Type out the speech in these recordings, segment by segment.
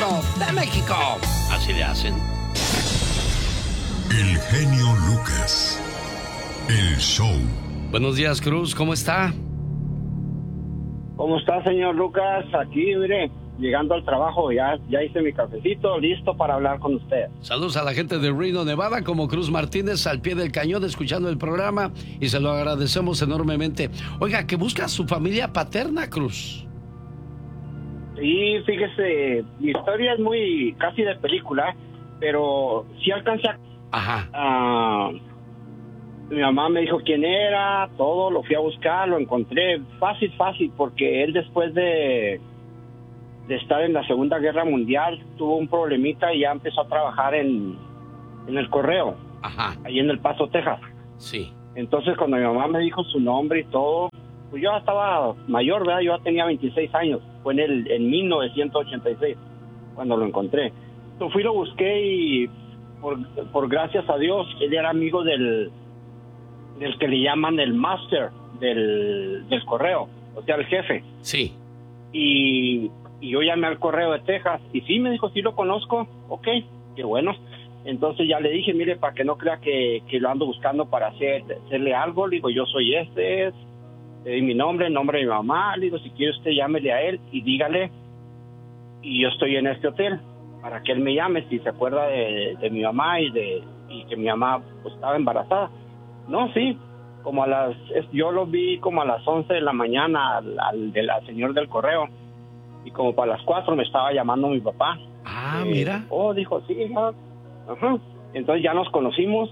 Gobierno de México. Así le hacen. El genio Lucas. El show. Buenos días, Cruz, ¿cómo está? ¿Cómo está, señor Lucas? Aquí, mire, llegando al trabajo, ya hice mi cafecito, listo para hablar con usted. Saludos a la gente de Reno, Nevada, como Cruz Martínez, al pie del cañón, escuchando el programa, y se lo agradecemos enormemente. Oiga, que busca a su familia paterna, Cruz. Sí, fíjese, mi historia es muy casi de película, pero sí alcancé a... mi mamá me dijo quién era, todo, lo fui a buscar, lo encontré fácil, porque él después de estar en la Segunda Guerra Mundial tuvo un problemita y ya empezó a trabajar en el correo, ahí en El Paso, Texas. Sí. Entonces cuando mi mamá me dijo su nombre y todo, pues yo estaba mayor, ¿verdad? Yo ya tenía 26 años, fue en 1986 cuando lo encontré. Entonces fui, lo busqué y por gracias a Dios, él era amigo del que le llaman el máster del correo, o sea, el jefe. Sí. Y yo llamé al correo de Texas y sí, me dijo, sí lo conozco, ok, qué bueno. Entonces ya le dije, mire, para que no crea que lo ando buscando para hacerle algo, le digo, yo soy le di mi nombre, el nombre de mi mamá, le digo, si quiere usted llámele a él y dígale, y yo estoy en este hotel, para que él me llame si se acuerda de mi mamá y que mi mamá pues estaba embarazada. No, sí, yo lo vi como a las 11 de la mañana al señor del correo, y como para las 4 me estaba llamando mi papá. Mira. Dijo, sí, ya. Ajá. Entonces ya nos conocimos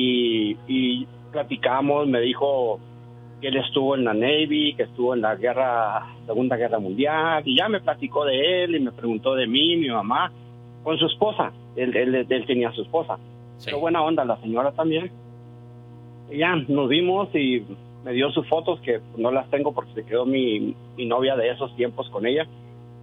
y platicamos, me dijo que él estuvo en la Navy, que estuvo en la Segunda Guerra Mundial, y ya me platicó de él y me preguntó de mí, mi mamá, con su esposa, él tenía su esposa. Sí. Pero buena onda, la señora también. Y ya nos vimos y me dio sus fotos, que no las tengo porque se quedó mi novia de esos tiempos con ella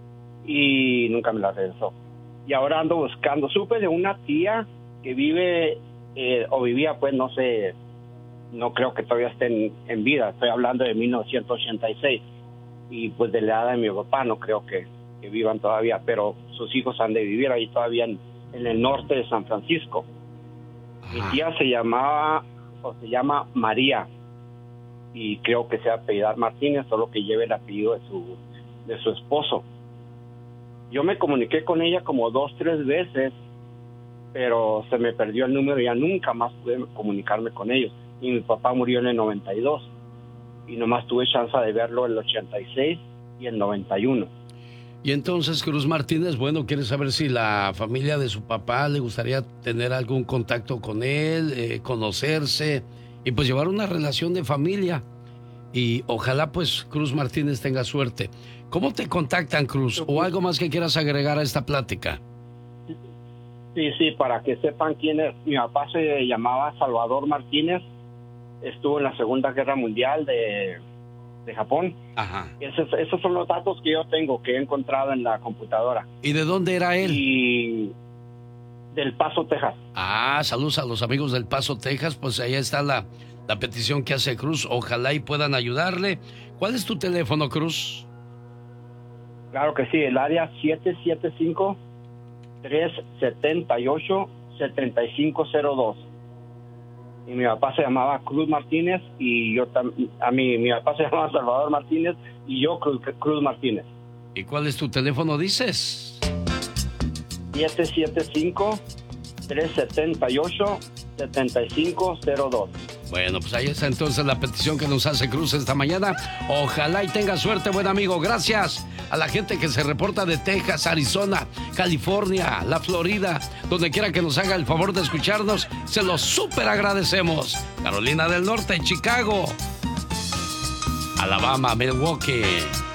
y nunca me las regresó. Y ahora ando buscando, supe de una tía que vive o vivía, pues no sé, no creo que todavía esté en vida, estoy hablando de 1986, y pues de la edad de mi papá no creo que vivan todavía, pero sus hijos han de vivir ahí todavía en el norte de San Francisco. Mi tía se llama María, y creo que se apellida Martínez, solo que lleve el apellido de su esposo. Yo me comuniqué con ella como 2-3 veces, pero se me perdió el número y ya nunca más pude comunicarme con ellos. Y mi papá murió en el 92, y nomás tuve chance de verlo en el 86 y el 91. Y entonces, Cruz Martínez, bueno, quiere saber si la familia de su papá le gustaría tener algún contacto con él, conocerse y pues llevar una relación de familia. Y ojalá pues Cruz Martínez tenga suerte. ¿Cómo te contactan, Cruz? ¿O algo más que quieras agregar a esta plática? Sí, para que sepan quién es. Mi papá se llamaba Salvador Martínez, estuvo en la Segunda Guerra Mundial de Japón. Esos son los datos que yo tengo, que he encontrado en la computadora. ¿Y de dónde era él? Y del Paso, Texas. Saludos a los amigos del Paso, Texas. Pues ahí está la petición que hace Cruz. Ojalá y puedan ayudarle. ¿Cuál es tu teléfono, Cruz? Claro que sí, el área 775-378-7502. Y mi papá se llamaba Cruz Martínez, y yo mi papá se llamaba Salvador Martínez, y yo Cruz Martínez. ¿Y cuál es tu teléfono, dices? 775-378-7502. Bueno, pues ahí está entonces la petición que nos hace Cruz esta mañana. Ojalá y tenga suerte, buen amigo. Gracias a la gente que se reporta de Texas, Arizona, California, la Florida, donde quiera que nos haga el favor de escucharnos. Se los súper agradecemos. Carolina del Norte, Chicago, Alabama, Milwaukee,